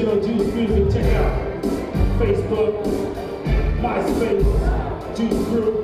Original Juice Music. Check out Facebook, MySpace, Juice Group.